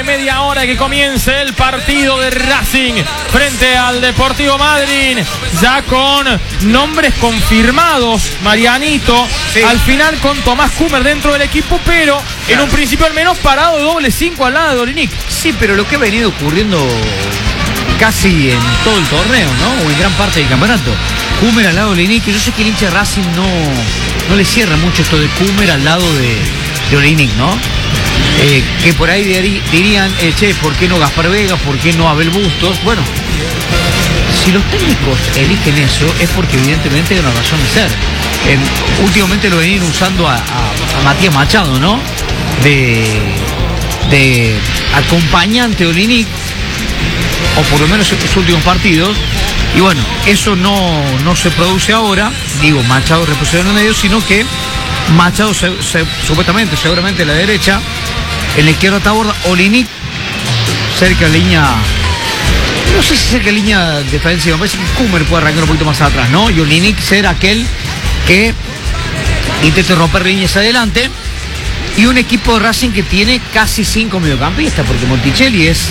media hora que comience el partido de Racing frente al Deportivo Madryn, ya con nombres confirmados, Marianito, sí. Al final con Tomás Kummer dentro del equipo, pero claro, en un principio al menos parado de doble 5 al lado de Olinic. Sí, pero lo que ha venido ocurriendo casi en todo el torneo, ¿no? O en gran parte del campeonato. Kummer al lado de Olinic, que yo sé que el hincha de Racing no le cierra mucho esto de Kummer al lado de Olinic, ¿no? Que por ahí dirían, che, ¿por qué no Gaspar Vega? ¿Por qué no Abel Bustos? Bueno, si los técnicos eligen eso es porque evidentemente hay una razón de ser. Últimamente lo venían usando a Matías Machado, ¿no? De acompañante de Olinic, o por lo menos en sus últimos partidos. Y bueno, eso no se produce ahora, digo, Machado reposición en el medio, sino que Machado supuestamente, seguramente a la derecha, en la izquierda Taborda, Olinic cerca de la línea, no sé si cerca de la línea defensiva, me parece que Kummer puede arrancar un poquito más atrás, ¿no? Y Olinic ser aquel que intente romper líneas adelante. Y un equipo de Racing que tiene casi 5 mediocampistas, porque Monticelli es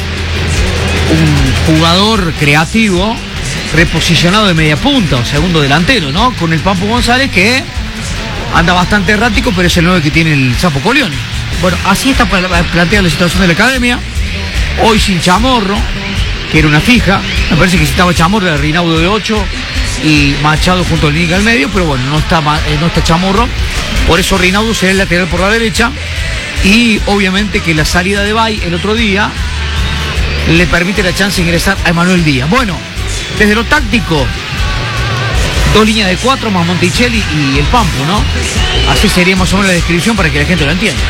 un jugador creativo, reposicionado de media punta o segundo delantero, ¿no? Con el Pampo González, que anda bastante errático, pero es el 9 que tiene el Sapo Colioni. Bueno, así está planteada la situación de la academia. Hoy sin Chamorro, que era una fija. Me parece que si estaba Chamorro era Rinaudo de 8 y Machado junto al Olinic al medio, pero bueno, no está Chamorro. Por eso Rinaudo será el lateral por la derecha. Y obviamente que la salida de Bay el otro día le permite la chance de ingresar a Emanuel Díaz. Bueno, desde lo táctico, 2 líneas de 4 más Monticelli y el Pampo, ¿no? Así sería más o menos la descripción para que la gente lo entienda.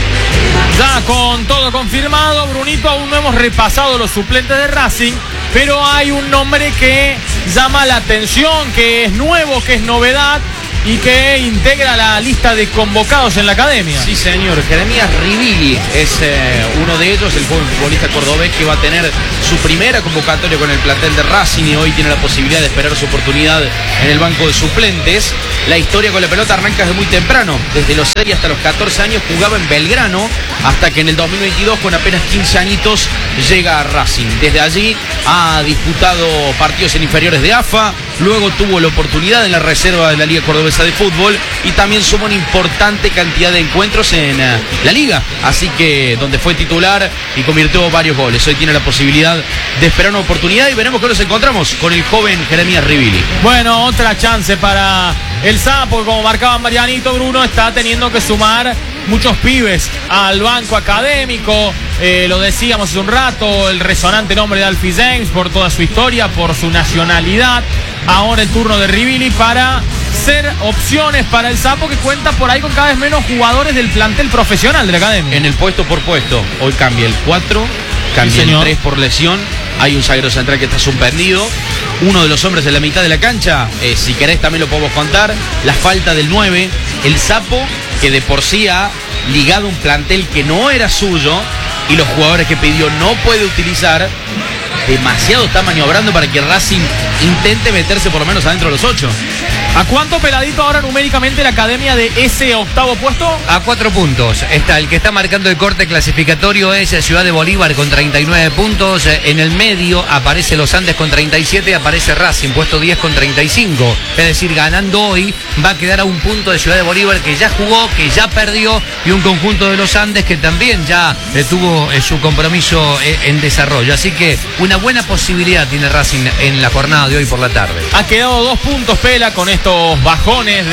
Ya con todo confirmado, Brunito, aún no hemos repasado los suplentes de Racing, pero hay un nombre que llama la atención, que es nuevo, que es novedad y que integra la lista de convocados en la academia. Sí, señor. Jeremías Rivilli es uno de ellos, el joven futbolista cordobés que va a tener su primera convocatoria con el plantel de Racing y hoy tiene la posibilidad de esperar su oportunidad en el banco de suplentes. La historia con la pelota arranca desde muy temprano, desde los 6 hasta los 14 años jugaba en Belgrano, hasta que en el 2022 con apenas 15 añitos llega a Racing. Desde allí ha disputado partidos en inferiores de AFA, luego tuvo la oportunidad en la reserva de la Liga Cordobesa de Fútbol y también sumó una importante cantidad de encuentros en la Liga, así que donde fue titular y convirtió varios goles. Hoy tiene la posibilidad de esperar una oportunidad y veremos que nos encontramos con el joven Jeremías Rivilli. Bueno, otra chance para el Sapo, como marcaba Marianito, Bruno está teniendo que sumar muchos pibes al banco académico. Lo decíamos hace un rato, el resonante nombre de Alfie James por toda su historia, por su nacionalidad. Ahora el turno de Rivilli para ser opciones para el Sapo, que cuenta por ahí con cada vez menos jugadores del plantel profesional de la academia. En el puesto por puesto, hoy cambia el 4, cambia el 3 por lesión. Hay un zaguero central que está suspendido. Uno de los hombres de la mitad de la cancha, si querés también lo podemos contar. La falta del 9, el Sapo, que de por sí ha ligado un plantel que no era suyo y los jugadores que pidió no puede utilizar. Demasiado está maniobrando para que Racing intente meterse por lo menos adentro de los 8. ¿A cuánto peladito ahora numéricamente la academia de ese octavo puesto? A 4 puntos. El que está marcando el corte clasificatorio es Ciudad de Bolívar con 39 puntos. En el medio aparece Los Andes con 37, aparece Racing, puesto 10 con 35. Es decir, ganando hoy va a quedar a un punto de Ciudad de Bolívar, que ya jugó, que ya perdió, y un conjunto de Los Andes que también ya tuvo su compromiso en desarrollo. Así que una buena posibilidad tiene Racing en la jornada de hoy por la tarde. Ha quedado 2 puntos Pela con estos bajones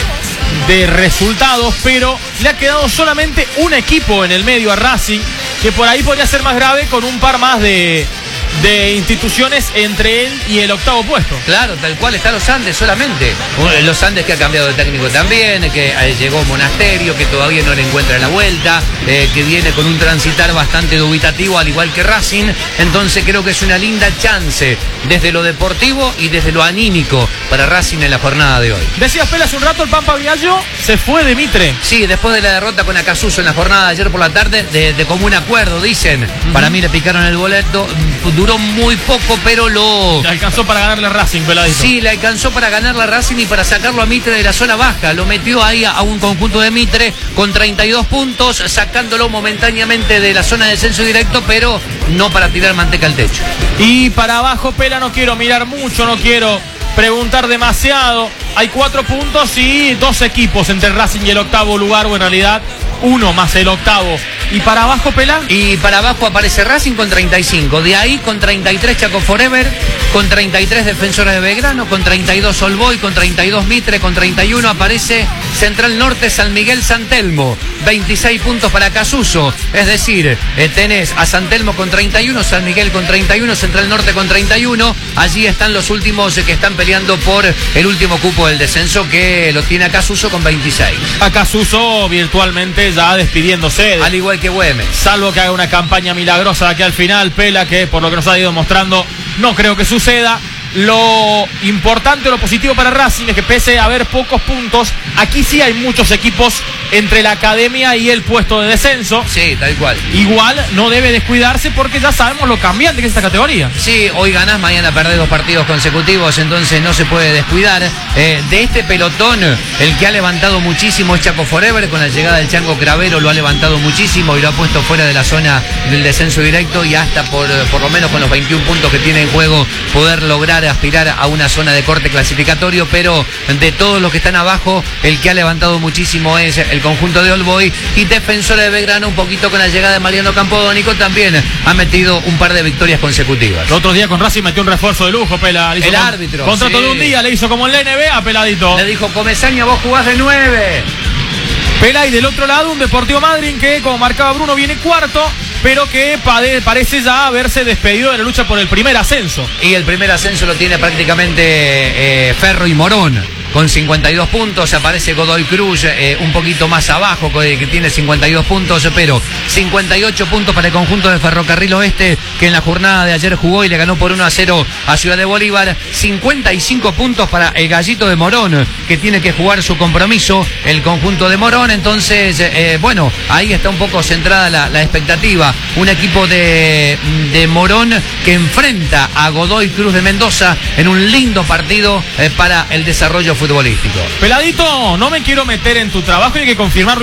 de resultados, pero le ha quedado solamente un equipo en el medio a Racing, que por ahí podría ser más grave con un par más de instituciones entre él y el octavo puesto. Claro, tal cual está Los Andes solamente. Los Andes que ha cambiado de técnico también, que llegó Monasterio, que todavía no le encuentra la vuelta, que viene con un transitar bastante dubitativo, al igual que Racing. Entonces creo que es una linda chance desde lo deportivo y desde lo anímico para Racing en la jornada de hoy. Decías, Pela, hace un rato el Pampa Viallo se fue de Mitre. Sí, después de la derrota con Acasuso en la jornada de ayer por la tarde, de común acuerdo, dicen. Para mí le picaron el boleto duró muy poco, pero Le alcanzó para ganarle a Racing, Peladito. Sí, le alcanzó para ganar la Racing y para sacarlo a Mitre de la zona baja. Lo metió ahí a un conjunto de Mitre con 32 puntos, sacándolo momentáneamente de la zona de descenso directo, pero no para tirar manteca al techo. Y para abajo, Pela, no quiero mirar mucho, no quiero preguntar demasiado. Hay 4 puntos y 2 equipos entre Racing y el octavo lugar, o en realidad 1 más el octavo. ¿Y para abajo, Pela? Y para abajo aparece Racing con 35. De ahí con 33 Chaco Forever, con 33 Defensores de Belgrano, con 32 All Boys, con 32 Mitre, con 31 aparece Central Norte San Miguel San Telmo. 26 puntos para Casuso. Es decir, tenés a San Telmo con 31, San Miguel con 31, Central Norte con 31. Allí están los últimos que están peleando por el último cupo del descenso, que lo tiene a Casuso con 26. A Casuso virtualmente ya despidiéndose. Al igual que Güemes. Salvo que haga una campaña milagrosa de aquí al final, Pela, que por lo que nos ha ido mostrando no creo que suceda. Lo importante o lo positivo para Racing es que pese a haber pocos puntos, aquí sí hay muchos equipos entre la academia y el puesto de descenso. Sí, tal cual. Igual no debe descuidarse porque ya sabemos lo cambiante que es esta categoría. Sí, hoy ganás, mañana perdés 2 partidos consecutivos, entonces no se puede descuidar. De este pelotón, el que ha levantado muchísimo es Chaco Forever, con la llegada del Chango Cravero lo ha levantado muchísimo y lo ha puesto fuera de la zona del descenso directo, y hasta por lo menos con los 21 puntos que tiene en juego poder lograr aspirar a una zona de corte clasificatorio. Pero de todos los que están abajo, el que ha levantado muchísimo es el conjunto de All Boys, y Defensores de Belgrano, un poquito con la llegada de Mariano Campodónico, también ha metido un par de victorias consecutivas. El otro día con Racing metió un refuerzo de lujo, Pela. El árbitro. Contrato sí. de un día, le hizo como en la NBA, Peladito. Le dijo: Comesaña, vos jugás de 9. Pela, y del otro lado un Deportivo Madryn que, como marcaba Bruno, viene cuarto, pero que parece ya haberse despedido de la lucha por el primer ascenso. Y el primer ascenso lo tiene prácticamente Ferro y Morón, con 52 puntos. Aparece Godoy Cruz un poquito más abajo, que tiene 52 puntos, pero 58 puntos para el conjunto de Ferrocarril Oeste, que en la jornada de ayer jugó y le ganó por 1-0 a Ciudad de Bolívar. 55 puntos para el Gallito de Morón, que tiene que jugar su compromiso, el conjunto de Morón. Entonces, bueno, ahí está un poco centrada la expectativa. Un equipo de Morón que enfrenta a Godoy Cruz de Mendoza en un lindo partido para el desarrollo futbolístico. Peladito, no me quiero meter en tu trabajo y hay que confirmarlo